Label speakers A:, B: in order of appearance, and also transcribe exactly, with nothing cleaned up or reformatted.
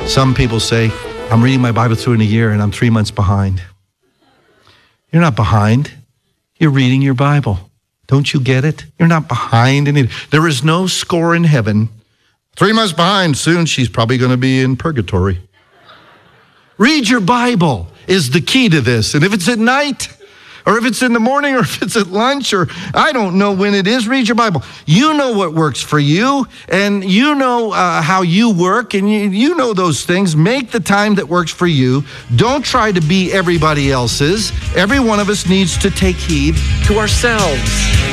A: Some people say, I'm reading my Bible through in a year and I'm three months behind. You're not behind. You're reading your Bible. Don't you get it? You're not behind in it. There is no score in heaven. Three months behind. Soon she's probably going to be in purgatory. Read your Bible is the key to this. And if it's at night, or if it's in the morning, or if it's at lunch, or I don't know when it is, read your Bible. You know what works for you, and you know uh, how you work, and you, you know those things. Make the time that works for you. Don't try to be everybody else's. Every one of us needs to take heed to ourselves.